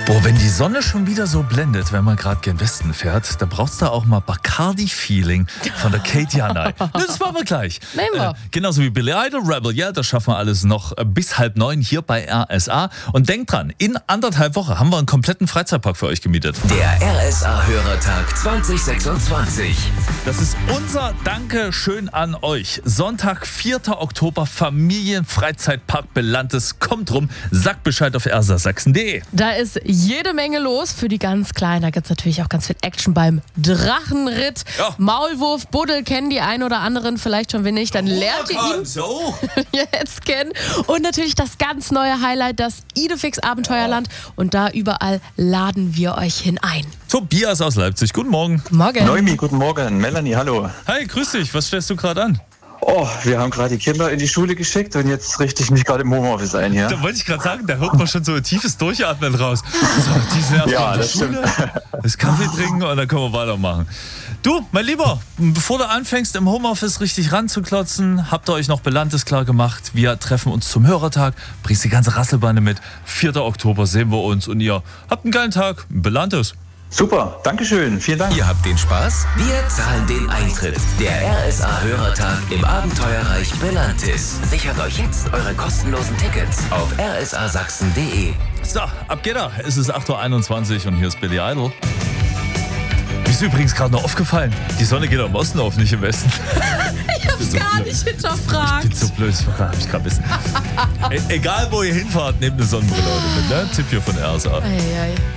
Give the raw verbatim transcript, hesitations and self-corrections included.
Boah, wenn die Sonne schon wieder so blendet, wenn man gerade gen Westen fährt, dann brauchst du auch mal Bacardi-Feeling von der Kate Janai. Das machen wir gleich. Nehmen wir. Äh, genauso wie Billy Idol, Rebel, ja, das schaffen wir alles noch bis halb neun hier bei R S A. Und denkt dran, in anderthalb Wochen haben wir einen kompletten Freizeitpark für euch gemietet. Der R S A-Hörertag zwanzig sechsundzwanzig. Das ist unser Dankeschön an euch. Sonntag, vierter Oktober, Familienfreizeitpark Belantes. Kommt rum, sagt Bescheid auf r s a sachsen punkt d e. Da ist jede Menge los für die ganz Kleinen. Da gibt es natürlich auch ganz viel Action beim Drachenritt. Ja. Maulwurf, Buddel kennen die ein oder anderen vielleicht schon, wenn nicht, dann lernt ihr ihn So. jetzt kennen. Und natürlich das ganz neue Highlight, das Idefix Abenteuerland. Und da überall laden wir euch hin ein. Tobias aus Leipzig, guten Morgen. Morgen. Noemi, guten Morgen. Melanie, hallo. Hi, grüß dich. Was stellst du gerade an? Oh, wir haben gerade die Kinder in die Schule geschickt und jetzt richte ich mich gerade im Homeoffice ein hier. Da wollte ich gerade sagen, da hört man schon so ein tiefes Durchatmen raus. So, die sind erst Ja, mal in der das Schule, das Kaffee trinken und dann können wir weitermachen. Du, mein Lieber, bevor du anfängst, im Homeoffice richtig ranzuklotzen, habt ihr euch noch Belantes klar gemacht. Wir treffen uns zum Hörertag, bringst die ganze Rasselbande mit. vierter Oktober sehen wir uns und ihr habt einen geilen Tag. Belantes. Super, Dankeschön, vielen Dank. Ihr habt den Spaß, wir zahlen den Eintritt. Der R S A-Hörertag im Abenteuerreich Belantis. Sichert euch jetzt eure kostenlosen Tickets auf r s a sachsen punkt d e. So, ab geht er. Es ist acht Uhr einundzwanzig und hier ist Billy Idol. Mir ist übrigens gerade noch aufgefallen, die Sonne geht am Osten auf, nicht im Westen. Ich hab's so gar blöd. nicht hinterfragt. Ich bin so blöd, das hab ich gerade wissen. E- egal wo ihr hinfahrt, nehmt eine Sonnenbrille heute mit, ne? Tipp hier von R S A. Ei, ei.